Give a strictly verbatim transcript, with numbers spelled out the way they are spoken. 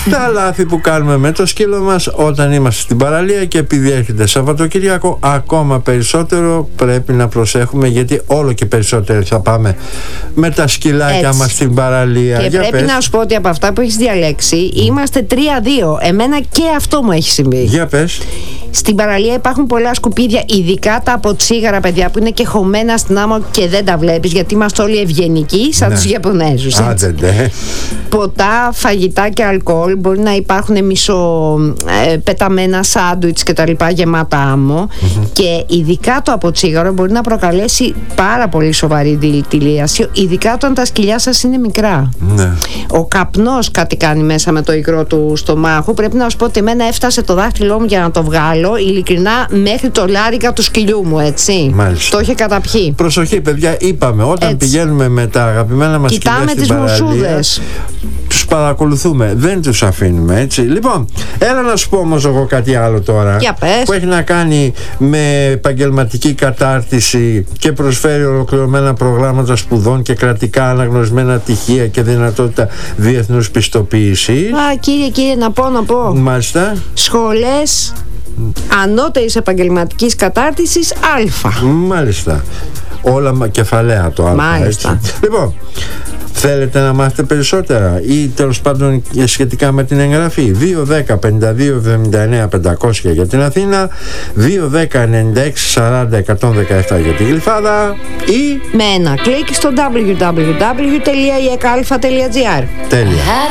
Τα λάθη που κάνουμε με το σκύλο μας όταν είμαστε στην παραλία, και επειδή έρχεται Σαββατοκύριακο ακόμα περισσότερο πρέπει να προσέχουμε, γιατί όλο και περισσότερο θα πάμε με τα σκυλάκια Έτσι. μας στην παραλία. Και Για πρέπει πες. να σου πω ότι από αυτά που έχεις διαλέξει είμαστε τρία δύο. Εμένα και αυτό μου έχει συμβεί. Για πες. Στην παραλία υπάρχουν πολλά σκουπίδια, ειδικά τα από τσίγαρα, παιδιά, που είναι και χωμένα στην άμμο και δεν τα βλέπεις, γιατί είμαστε όλοι ευγενικοί σαν ναι. τους Ιαπωνέζους. Άντε, ναι. Ποτά, φαγητά και αλκοόλ, μπορεί να υπάρχουν μισο ε, πεταμένα σάντουιτς και τα λοιπά γεμάτα άμμο, mm-hmm. και ειδικά το από τσίγαρο μπορεί να προκαλέσει πάρα πολύ σοβαρή δηλητηρίαση, ειδικά όταν τα σκυλιά σας είναι μικρά. Ναι. Ο καπνός κάτι κάνει μέσα με το υγρό του στομάχου. Πρέπει να σου πω ότι εμένα έφτασε το δάχτυλό μου για να το βγάλω, ειλικρινά, μέχρι το λάρικα του σκυλιού μου, έτσι. Μάλιστα. Το είχε καταπιεί. Προσοχή, παιδιά, είπαμε, όταν έτσι. πηγαίνουμε με τα αγαπημένα μας σκυλιά στην τις παραλία, μουσούδες. τους παρακολουθούμε, δεν τους αφήνουμε, έτσι. Λοιπόν, έλα να σου πω όμως εγώ κάτι άλλο τώρα, για πες. που έχει να κάνει με επαγγελματική κατάρτιση και προσφέρει ολοκληρωμένα προγράμματα σπουδών και κρατικά αναγνωρισμένα πτυχία και δυνατότητα διεθνούς πιστοποίησης. Α, κύριε, κύριε, να πω, να πω. Μάλιστα. Σχολές ανώτερης επαγγελματικής κατάρτισης Α. Μάλιστα. Όλα κεφαλαία το Α. Μάλιστα. Έτσι. Λοιπόν, θέλετε να μάθετε περισσότερα ή τέλος πάντων σχετικά με την εγγραφή? Δύο δέκα πενήντα δύο εβδομήντα εννέα πεντακόσια για την Αθήνα, δύο δέκα ενενήντα έξι σαράντα εκατόν δεκαεπτά για την Γλυφάδα, ή με ένα κλικ στο double-u double-u double-u τελεία ι εκ αλφα τελεία τζι άρ. Τέλεια.